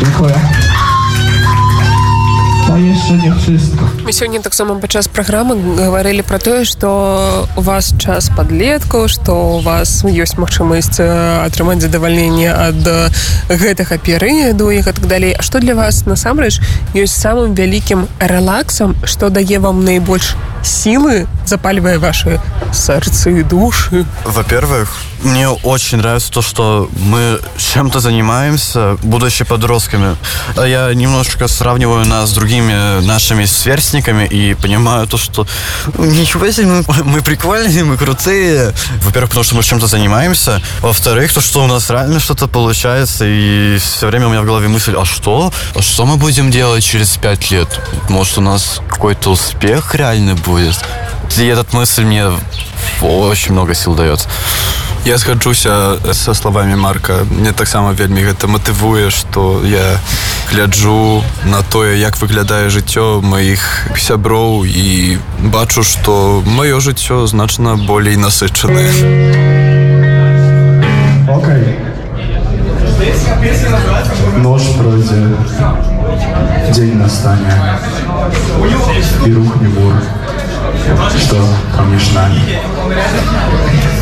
Dziękuję. To jeszcze nie wszystko. Мы сегодня так само падчас праграмы говорили про тое, што у вас час падлеткаў, што у вас ёсць магчымасць атрымаць задавальненне ад гэтага перыяду і так далей. А што для вас насамрэч ёсць самым вялікім рэлаксам, што дае вам найбольш силы, запаливая ваши сердца и души? Во-первых, мне очень нравится то, что мы чем-то занимаемся, будучи подростками. Я немножко сравниваю нас с другими нашими сверстниками и понимаю то, что ничего себе, мы прикольные, мы крутые. Во-первых, потому что мы чем-то занимаемся. Во-вторых, то, что у нас реально что-то получается. И все время у меня в голове мысль, а что? А что мы будем делать через 5 лет? Может, у нас какой-то успех реальный будет? И эта мысль мне очень много сил дает. Я згаджуся са словамі Марка. Мне таксама вельмі гэта матывуе, што я гляджу на тое, як выглядае жыццё маіх сяброў і бачу, што маё жыццё значна болей насычанае. Окей. Ночь пройдет, день настанет, и рухнет бур, что помеж нами.